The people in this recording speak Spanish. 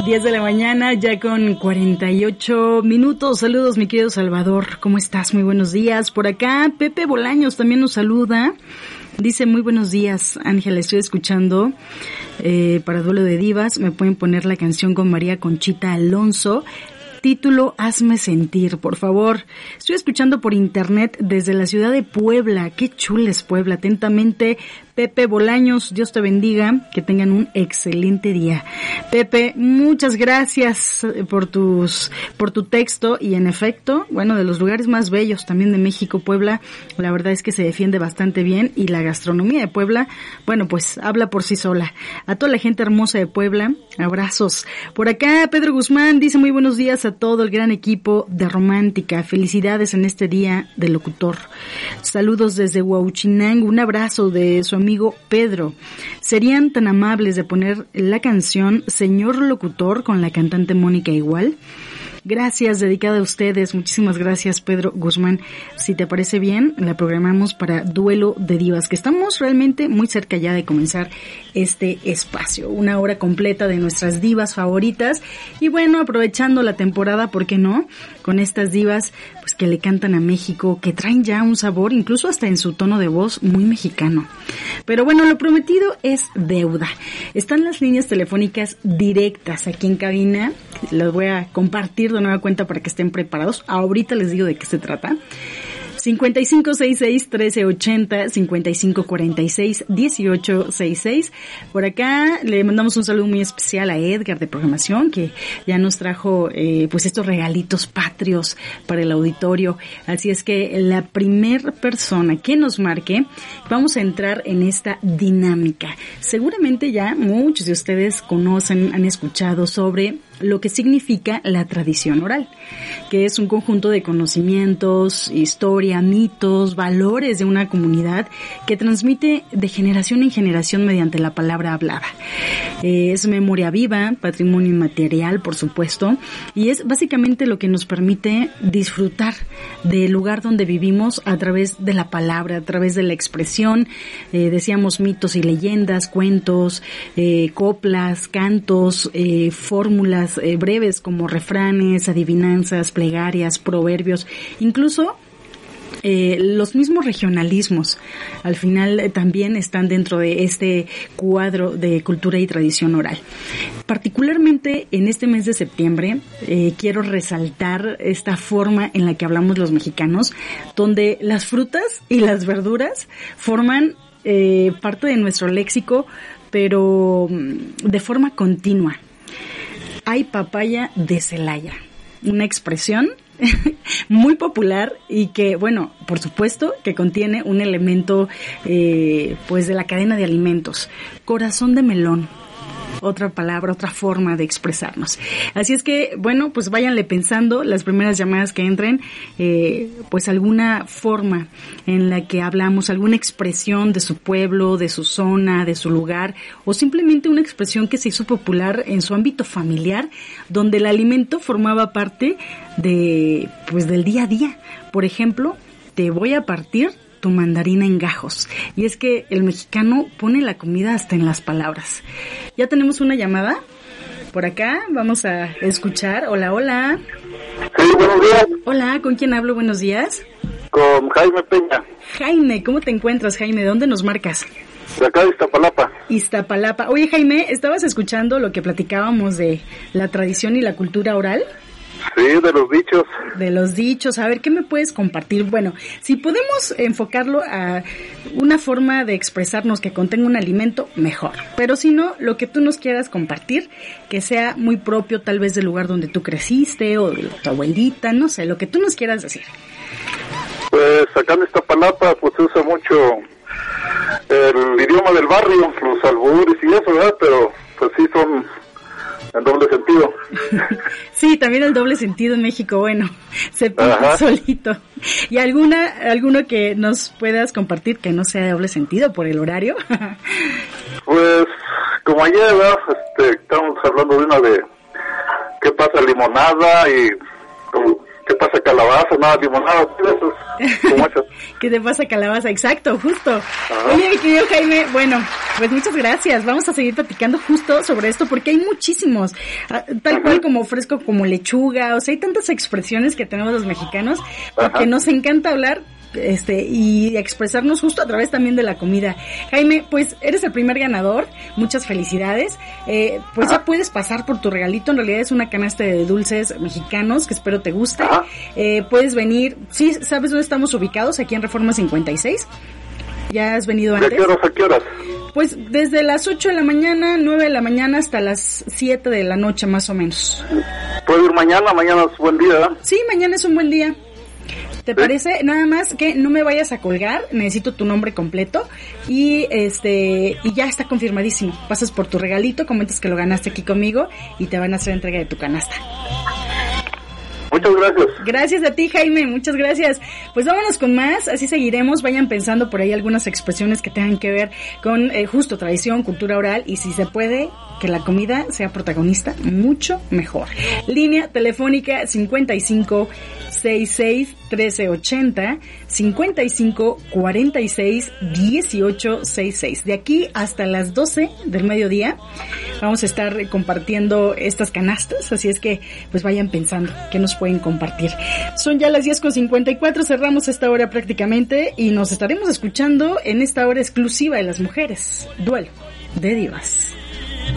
10 de la mañana, ya con 48 minutos. Saludos, mi querido Salvador. ¿Cómo estás? Muy buenos días. Por acá, Pepe Bolaños también nos saluda. Dice, muy buenos días, Ángela. Estoy escuchando para Duelo de Divas. Me pueden poner la canción con María Conchita Alonso. Título, Hazme Sentir, por favor. Estoy escuchando por internet desde la ciudad de Puebla. Qué chula es Puebla. Atentamente, Pepe Bolaños. Dios te bendiga. Que tengan un excelente día. Pepe, muchas gracias por tu texto. Y en efecto, bueno, de los lugares más bellos también de México, Puebla, la verdad es que se defiende bastante bien. Y la gastronomía de Puebla, bueno, pues habla por sí sola. A toda la gente hermosa de Puebla, abrazos. Por acá, Pedro Guzmán dice, muy buenos días a todo el gran equipo de Romántica. Felicidades en este día del locutor. Saludos desde Huauchinango. Un abrazo de su amigo Pedro. ¿Serían tan amables de poner la canción Señor Locutor con la cantante Mónica Igual? Gracias, dedicada a ustedes. Muchísimas gracias, Pedro Guzmán. Si te parece bien, la programamos para Duelo de Divas, que estamos realmente muy cerca ya de comenzar este espacio. Una hora completa de nuestras divas favoritas. Y bueno, aprovechando la temporada, ¿por qué no? Con estas divas, pues que le cantan a México, que traen ya un sabor, incluso hasta en su tono de voz, muy mexicano. Pero bueno, lo prometido es deuda. Están las líneas telefónicas directas aquí en cabina. Las voy a compartir de nueva cuenta para que estén preparados. Ahorita les digo de qué se trata. 5566-1380, 5546-1866. Por acá le mandamos un saludo muy especial a Edgar de Programación, que ya nos trajo pues estos regalitos patrios para el auditorio. Así es que la primer persona que nos marque, vamos a entrar en esta dinámica. Seguramente ya muchos de ustedes conocen, han escuchado sobre lo que significa la tradición oral, que es un conjunto de conocimientos, historia, mitos, valores de una comunidad que transmite de generación en generación mediante la palabra hablada. Es memoria viva, patrimonio inmaterial, por supuesto, y es básicamente lo que nos permite disfrutar del lugar donde vivimos a través de la palabra, a través de la expresión. Decíamos mitos y leyendas, cuentos, coplas, cantos, fórmulas breves como refranes, adivinanzas, plegarias, proverbios, incluso los mismos regionalismos al final también están dentro de este cuadro de cultura y tradición oral. Particularmente en este mes de septiembre quiero resaltar esta forma en la que hablamos los mexicanos, donde las frutas y las verduras forman parte de nuestro léxico, pero de forma continua. Hay papaya de Celaya, una expresión muy popular y que, bueno, por supuesto que contiene un elemento pues de la cadena de alimentos, corazón de melón. Otra palabra, otra forma de expresarnos. Así es que, bueno, pues váyanle pensando las primeras llamadas que entren, pues alguna forma en la que hablamos, alguna expresión de su pueblo, de su zona, de su lugar, o simplemente una expresión que se hizo popular en su ámbito familiar, donde el alimento formaba parte de, pues del día a día. Por ejemplo, te voy a partir tu mandarina en gajos. Y es que el mexicano pone la comida hasta en las palabras. Ya tenemos una llamada por acá, vamos a escuchar. Hola, hola. Sí, buenos días. Hola, ¿con quién hablo? Buenos días. Con Jaime Peña. Jaime, ¿cómo te encuentras, Jaime? ¿De dónde nos marcas? De acá de Iztapalapa. Iztapalapa. Oye, Jaime, ¿estabas escuchando lo que platicábamos de la tradición y la cultura oral? Sí, de los dichos. De los dichos. A ver, ¿qué me puedes compartir? Bueno, si podemos enfocarlo a una forma de expresarnos que contenga un alimento, mejor. Pero si no, lo que tú nos quieras compartir, que sea muy propio tal vez del lugar donde tú creciste o de tu abuelita, no sé, lo que tú nos quieras decir. Pues acá en Iztapalapa pues se usa mucho el idioma del barrio, los albures y eso, ¿verdad? Pero pues sí son en doble sentido. Sí, también el doble sentido en México, bueno, se pinta solito. ¿Y alguno que nos puedas compartir que no sea de doble sentido por el horario? Pues, como ayer, ¿verdad? Estamos hablando de una de qué pasa limonada y qué pasa pasa calabaza, nada limonada, eso es como eso. ¿Qué te pasa calabaza? Exacto, justo. Ajá. Oye, mi querido Jaime, bueno, pues muchas gracias. Vamos a seguir platicando justo sobre esto porque hay muchísimos, tal cual como fresco, como lechuga, o sea, hay tantas expresiones que tenemos los mexicanos porque nos encanta hablar y expresarnos justo a través también de la comida. Jaime, pues eres el primer ganador, muchas felicidades, pues ya puedes pasar por tu regalito, en realidad es una canasta de dulces mexicanos que espero te guste. Puedes venir, sí, ¿sabes dónde estamos ubicados? Aquí en Reforma 56. ¿Ya has venido antes? ¿De qué horas a qué horas? Pues desde las 8 de la mañana, 9 de la mañana hasta las 7 de la noche más o menos. ¿Puedo ir mañana? Mañana es buen día, ¿eh? Sí, mañana es un buen día. ¿Te parece? Nada más que no me vayas a colgar, necesito tu nombre completo y y ya está confirmadísimo. Pasas por tu regalito, comentas que lo ganaste aquí conmigo y te van a hacer entrega de tu canasta. Muchas gracias. Gracias a ti, Jaime, muchas gracias. Pues vámonos con más, así seguiremos. Vayan pensando por ahí algunas expresiones que tengan que ver con justo tradición, cultura oral y si se puede que la comida sea protagonista, mucho mejor. Línea telefónica 55 66 1380 55 46 18 66. De aquí hasta las 12 del mediodía vamos a estar compartiendo estas canastas, así es que pues vayan pensando qué nos pueden compartir. Son ya las 10:54, cerramos esta hora prácticamente y nos estaremos escuchando en esta hora exclusiva de las mujeres. Duelo de divas.